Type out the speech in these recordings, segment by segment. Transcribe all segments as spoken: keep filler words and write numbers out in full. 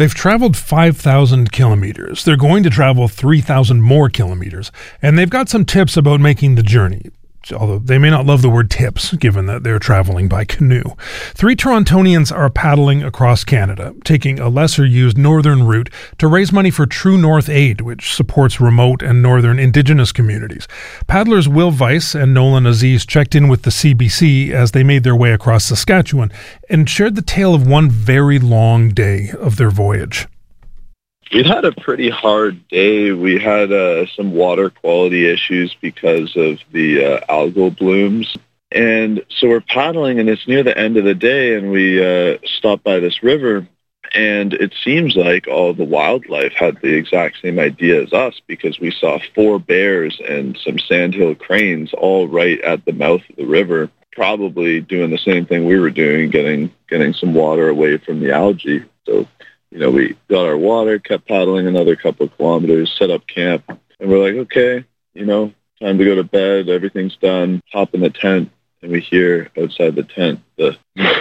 They've traveled five thousand kilometers. They're going to travel three thousand more kilometers. And they've got some tips about making the journey, although they may not love the word tips, given that they're traveling by canoe. Three Torontonians are paddling across Canada, taking a lesser-used northern route to raise money for True North Aid, which supports remote and northern Indigenous communities. Paddlers Will Weiss and Nolan Aziz checked in with the C B C as they made their way across Saskatchewan and shared the tale of one very long day of their voyage. We had a pretty hard day. We had uh, some water quality issues because of the uh, algal blooms. And so we're paddling, and it's near the end of the day, and we uh, stopped by this river, and it seems like all the wildlife had the exact same idea as us, because we saw four bears and some sandhill cranes all right at the mouth of the river, probably doing the same thing we were doing, getting getting some water away from the algae. So you know, we got our water, kept paddling another couple of kilometers, set up camp, and we're like, okay, you know, time to go to bed. Everything's done. Hop in the tent, and we hear outside the tent the,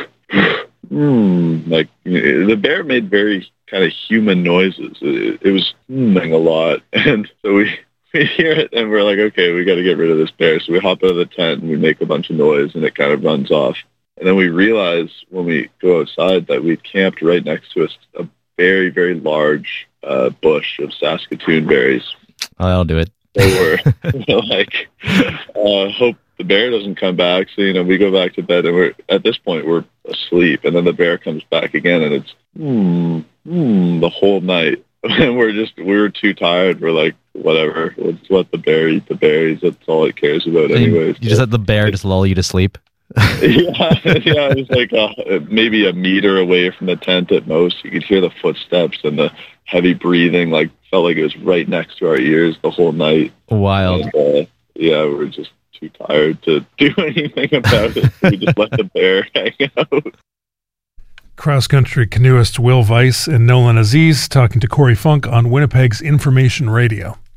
mm, like, the bear made very kind of human noises. It, it was humming a lot, and so we, we hear it, and we're like, okay, we got to get rid of this bear. So we hop out of the tent, and we make a bunch of noise, and it kind of runs off. And then we realize when we go outside that we'd camped right next to us a very, very large uh, bush of Saskatoon berries. Oh, that'll do it. So we're, we're like, uh, hope the bear doesn't come back. So, you know, we go back to bed, and we're at this point, we're asleep. And then the bear comes back again, and it's, hmm, hmm, the whole night. And we're just, we were too tired. We're like, whatever. Let's let the bear eat the berries. That's all it cares about anyways. You, you just let the bear just lull you to sleep? yeah, yeah, it was like a, maybe a meter away from the tent at most. You could hear the footsteps and the heavy breathing. Like, felt like it was right next to our ears the whole night. Wild. And, uh, yeah, we were just too tired to do anything about it. We just let the bear hang out. Cross-country canoeists Will Weiss and Nolan Aziz talking to Corey Funk on Winnipeg's Information Radio.